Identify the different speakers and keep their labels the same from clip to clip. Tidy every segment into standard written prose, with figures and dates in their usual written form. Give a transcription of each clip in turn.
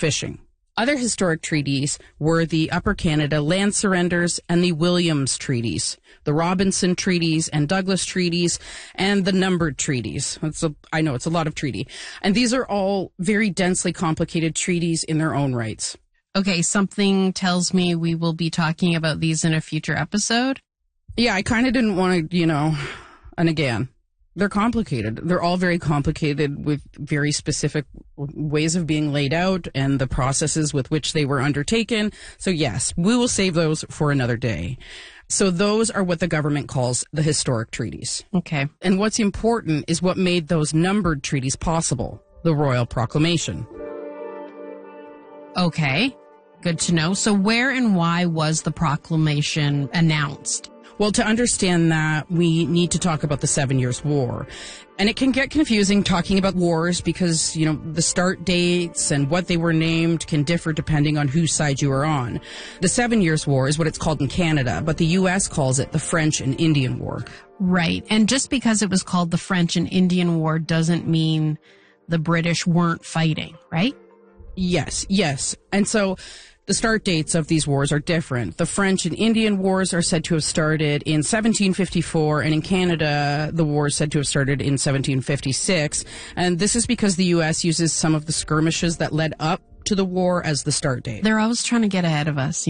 Speaker 1: fishing. Other historic treaties were the Upper Canada land surrenders and the Williams treaties, the Robinson treaties and Douglas treaties, and the numbered treaties. I know it's a lot of treaty. And these are all very densely complicated treaties in their own rights.
Speaker 2: Okay, something tells me we will be talking about these in a future episode.
Speaker 1: Yeah, I kind of didn't want to, and again, they're complicated. They're all very complicated with very specific ways of being laid out and the processes with which they were undertaken. So yes, we will save those for another day. So those are what the government calls the historic treaties.
Speaker 2: Okay.
Speaker 1: And what's important is what made those numbered treaties possible, the Royal Proclamation.
Speaker 2: Okay, good to know. So where and why was the proclamation announced?
Speaker 1: Well, to understand that, we need to talk about the 7 Years' War. And it can get confusing talking about wars because, the start dates and what they were named can differ depending on whose side you are on. The 7 Years' War is what it's called in Canada, but the U.S. calls it the French and Indian War.
Speaker 2: Right. And just because it was called the French and Indian War doesn't mean the British weren't fighting, right?
Speaker 1: Yes. And so the start dates of these wars are different. The French and Indian Wars are said to have started in 1754, and in Canada, the war is said to have started in 1756. And this is because the U.S. uses some of the skirmishes that led up to the war as the start date.
Speaker 2: They're always trying to get ahead of us,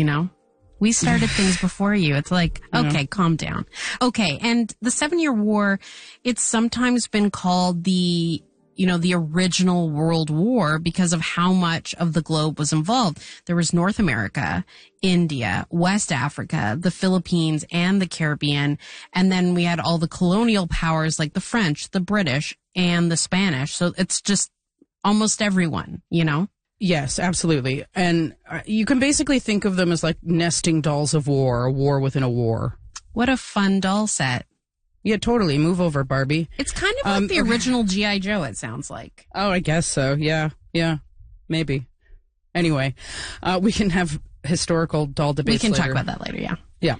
Speaker 2: We started things before you. It's like, okay, calm down. Okay, and the 7-Year War, it's sometimes been called the original World War because of how much of the globe was involved. There was North America, India, West Africa, the Philippines, and the Caribbean. And then we had all the colonial powers like the French, the British, and the Spanish. So it's just almost everyone,
Speaker 1: Yes, absolutely. And you can basically think of them as like nesting dolls of war, a war within a war.
Speaker 2: What a fun doll set.
Speaker 1: Yeah, totally. Move over, Barbie.
Speaker 2: It's kind of like the original G.I. Joe, it sounds like.
Speaker 1: Oh, I guess so. Yeah, maybe. Anyway, we can have historical doll debates
Speaker 2: later. We can
Speaker 1: later.
Speaker 2: talk about that later, yeah.
Speaker 1: Yeah.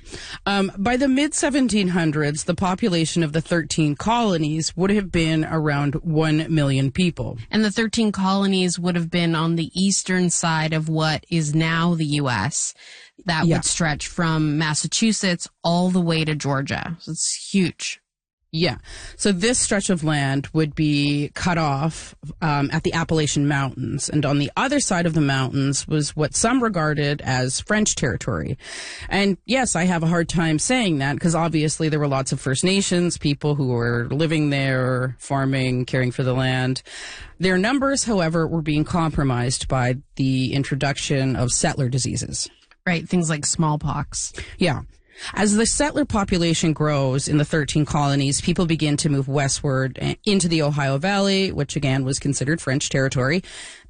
Speaker 1: By the mid-1700s, the population of the 13 colonies would have been around 1 million people.
Speaker 2: And the 13 colonies would have been on the eastern side of what is now the U.S. That would stretch from Massachusetts all the way to Georgia. So it's huge.
Speaker 1: Yeah. So this stretch of land would be cut off at the Appalachian Mountains. And on the other side of the mountains was what some regarded as French territory. And yes, I have a hard time saying that because obviously there were lots of First Nations, people who were living there, farming, caring for the land. Their numbers, however, were being compromised by the introduction of settler diseases.
Speaker 2: Right. Things like smallpox.
Speaker 1: Yeah. As the settler population grows in the 13 colonies, people begin to move westward into the Ohio Valley, which again was considered French territory.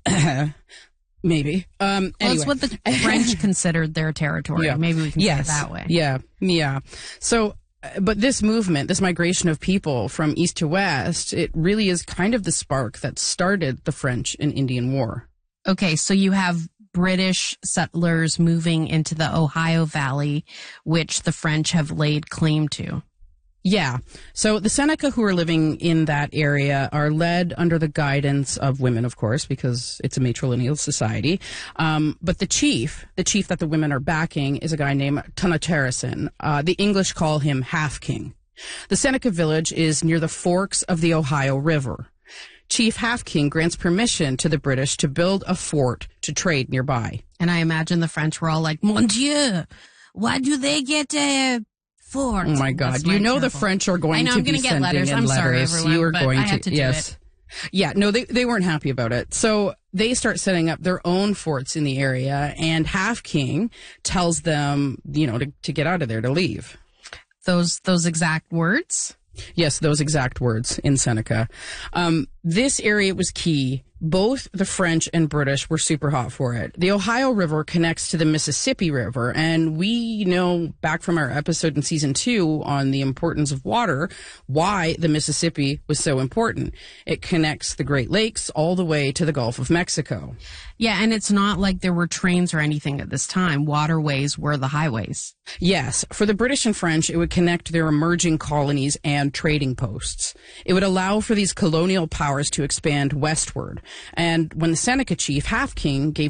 Speaker 1: Maybe.
Speaker 2: Well, it's what the French considered their territory.
Speaker 1: Yeah.
Speaker 2: Maybe we can say it that way.
Speaker 1: Yeah. So, but this movement, this migration of people from east to west, it really is kind of the spark that started the French and Indian War.
Speaker 2: Okay, so you have British settlers moving into the Ohio Valley, which the French have laid claim to.
Speaker 1: Yeah. So the Seneca who are living in that area are led under the guidance of women, of course, because it's a matrilineal society. But the chief that the women are backing is a guy named Tonatiruson. The English call him Half King. The Seneca village is near the forks of the Ohio River. Chief Half King grants permission to the British to build a fort to trade nearby.
Speaker 2: And I imagine the French were all like, Mon Dieu, why do they get a fort?
Speaker 1: Oh my God. The French are going to be sending
Speaker 2: letters.
Speaker 1: in
Speaker 2: I'm
Speaker 1: letters.
Speaker 2: sorry, everyone,
Speaker 1: You are
Speaker 2: but
Speaker 1: going
Speaker 2: I had to do
Speaker 1: yes.
Speaker 2: it.
Speaker 1: Yeah, no, they weren't happy about it. So they start setting up their own forts in the area, and Half King tells them, to get out of there, to leave.
Speaker 2: Those exact words?
Speaker 1: Yes, those exact words in Seneca. This area was key. Both the French and British were super hot for it. The Ohio River connects to the Mississippi River, and we know back from our episode in season 2 on the importance of water, why the Mississippi was so important. It connects the Great Lakes all the way to the Gulf of Mexico.
Speaker 2: Yeah, and it's not like there were trains or anything at this time. Waterways were the highways.
Speaker 1: Yes. For the British and French, it would connect their emerging colonies and trading posts. It would allow for these colonial powers to expand westward. And when the Seneca chief, Half King, gave